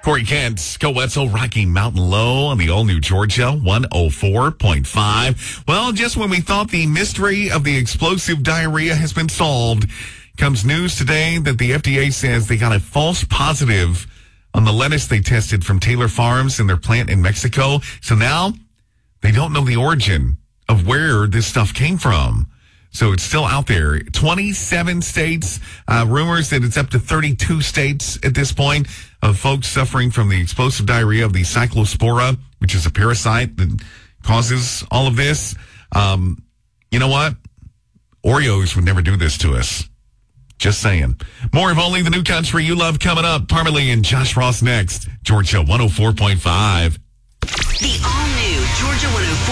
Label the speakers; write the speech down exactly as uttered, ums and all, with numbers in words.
Speaker 1: Corey Kent, Scott Wetzel, Rocky Mountain Low on the all-new Georgia one oh four point five. Well, just when we thought the mystery of the explosive diarrhea has been solved, comes news today that the F D A says they got a false positive on the lettuce they tested from Taylor Farms in their plant in Mexico. So now they don't know the origin of where this stuff came from. So it's still out there. twenty-seven states, uh, rumors that it's up to thirty-two states at this point of folks suffering from the explosive diarrhea of the cyclospora, which is a parasite that causes all of this. Um, you know what? Oreos would never do this to us. Just saying. More of Only the New Country You Love coming up. Parmalee and Josh Ross next. Georgia one oh four point five.
Speaker 2: The all-new Georgia one oh four.